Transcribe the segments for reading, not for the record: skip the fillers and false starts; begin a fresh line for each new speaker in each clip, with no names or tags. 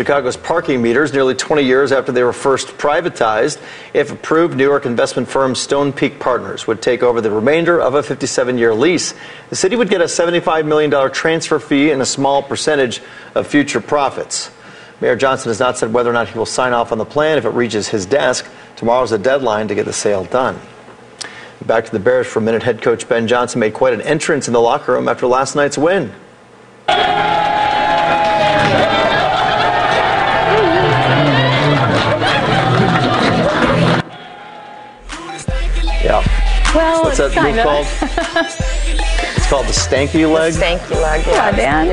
Chicago's parking meters nearly 20 years after they were first privatized. If approved, New York investment firm Stone Peak Partners would take over the remainder of a 57-year lease. The city would get a $75 million transfer fee and a small percentage of future profits. Mayor Johnson has not said whether or not he will sign off on the plan if it reaches his desk. Tomorrow's the deadline to get the sale done. Back to the Bears for a minute. Head coach Ben Johnson made quite an entrance in the locker room after last night's win. Yeah.
Well,
what's that move called? It's called the stanky leg.
The stanky leg, yeah. Dan.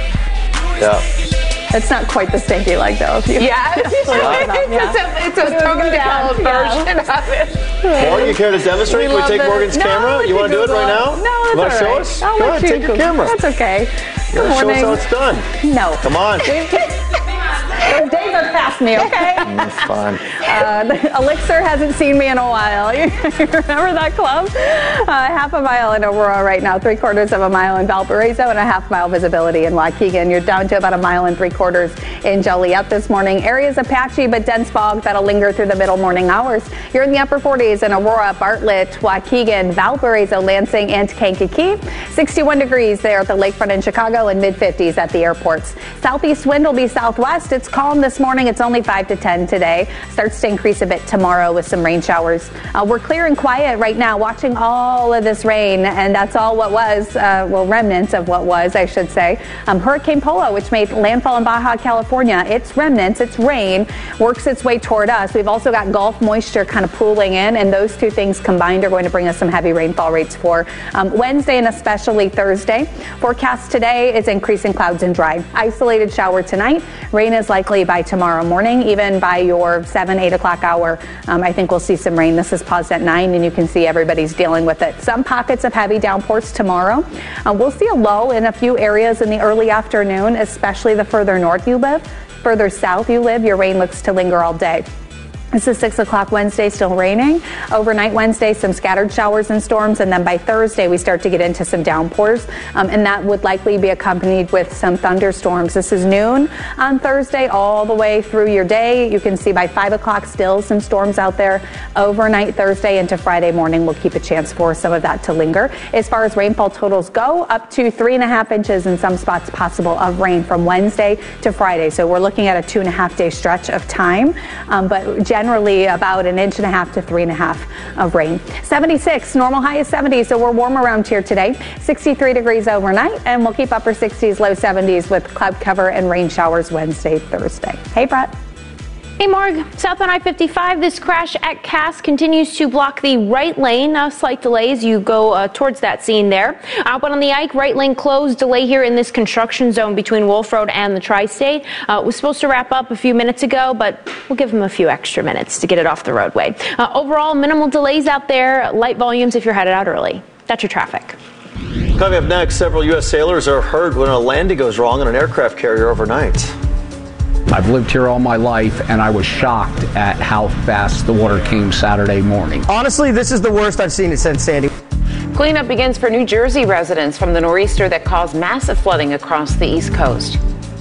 Yeah.
It's not quite the stanky leg, though.
Yeah. It's a toned down version of it.
Morgan, you care to demonstrate? Can we take Morgan's camera? You want to do it right now?
No,
you want to show us? Go ahead, take your camera.
That's okay.
Good morning. Show us how it's done.
No.
Come on.
Those days are past me, okay?
That's fine.
Elixir hasn't seen me in a while. You remember that club? Half a mile in Aurora right now, 3/4 of a mile in Valparaiso, and a half-mile visibility in Waukegan. You're down to about 1 3/4 in Joliet this morning. Areas of patchy but dense fog that'll linger through the middle morning hours. You're in the upper 40s in Aurora, Bartlett, Waukegan, Valparaiso, Lansing, and Kankakee. 61 degrees there at the lakefront in Chicago and mid-50s at the airports. Southeast wind will be southwest. It's calm this morning. It's only 5 to 10 today. Starts to increase a bit tomorrow with some rain showers. We're clear and quiet right now, watching all of this rain, and that's all what was, remnants of what was, I should say. Hurricane Polo, which made landfall in Baja California, its remnants, its rain, works its way toward us. We've also got Gulf moisture kind of pooling in, and those two things combined are going to bring us some heavy rainfall rates for Wednesday and especially Thursday. Forecast today is increasing clouds and dry. Isolated shower tonight. Rain is likely by tomorrow morning, even by your 7-8 o'clock hour. I think we'll see some rain. This is paused at 9, and you can see everybody's dealing with it. Some pockets of heavy downpours tomorrow. We'll see a low in a few areas in the early afternoon, especially the further north you live. Further south you live, your rain looks to linger all day. This is 6 o'clock Wednesday, still raining. Overnight Wednesday, some scattered showers and storms. And then by Thursday, we start to get into some downpours. And that would likely be accompanied with some thunderstorms. This is noon on Thursday all the way through your day. You can see by 5 o'clock still some storms out there. Overnight Thursday into Friday morning, we'll keep a chance for some of that to linger. As far as rainfall totals go, up to 3.5 inches in some spots possible of rain from Wednesday to Friday. So we're looking at a 2.5 day stretch of time. But generally about 1.5 to 3.5 inches of rain. 76, normal high is 70, so we're warm around here today. 63 degrees overnight, and we'll keep upper 60s, low 70s with cloud cover and rain showers Wednesday, Thursday. Hey, Brett.
Hey, Marg. Southbound I-55, this crash at Cass continues to block the right lane. Slight delay as you go towards that scene there. Outbound on the Ike, right lane closed. Delay here in this construction zone between Wolf Road and the Tri-State. Was supposed to wrap up a few minutes ago, but we'll give them a few extra minutes to get it off the roadway. Overall, minimal delays out there. Light volumes if you're headed out early. That's your traffic.
Coming up next, several U.S. sailors are hurt when a landing goes wrong on an aircraft carrier overnight.
I've lived here all my life, and I was shocked at how fast the water came Saturday morning.
Honestly, this is the worst I've seen it since Sandy.
Cleanup begins for New Jersey residents from the nor'easter that caused massive flooding across the East Coast.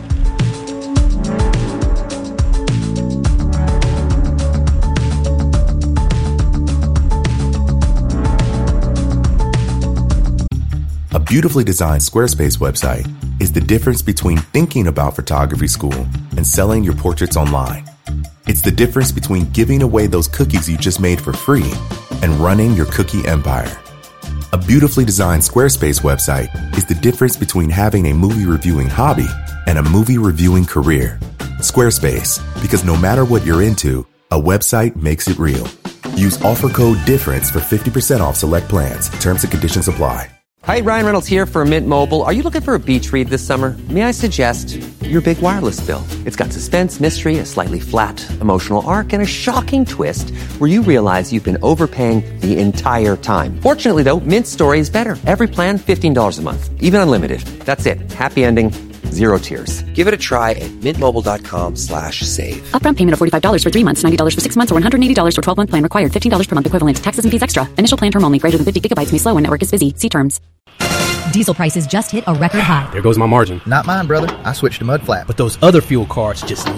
A beautifully designed Squarespace website is the difference between thinking about photography school and selling your portraits online. It's the difference between giving away those cookies you just made for free and running your cookie empire. A beautifully designed Squarespace website is the difference between having a movie reviewing hobby and a movie reviewing career. Squarespace, because no matter what you're into, a website makes it real. Use offer code DIFFERENCE for 50% off select plans. Terms and conditions apply.
Hi, Ryan Reynolds here for Mint Mobile. Are you looking for a beach read this summer? May I suggest your big wireless bill? It's got suspense, mystery, a slightly flat, emotional arc, and a shocking twist where you realize you've been overpaying the entire time. Fortunately, though, Mint's story is better. Every plan, $15 a month, even unlimited. That's it. Happy ending. Zero tears. Give it a try at mintmobile.com/save.
Upfront payment of $45 for 3 months, $90 for 6 months, or $180 for 12-month plan required. $15 per month equivalent. Taxes and fees extra. Initial plan term only. Greater than 50 gigabytes may slow when network is busy. See terms.
Diesel prices just hit a record high.
There goes my margin.
Not mine, brother. I switched to Mud Flat.
But those other fuel cards just